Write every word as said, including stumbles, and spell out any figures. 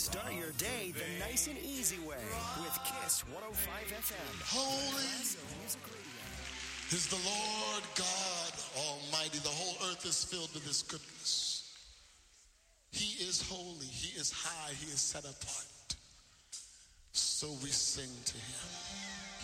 Start your day the nice and easy way with Kiss one oh five F M. Holy is the Lord God Almighty. The whole earth is filled with His goodness. He is holy. He is high. He is set apart. So we sing to Him.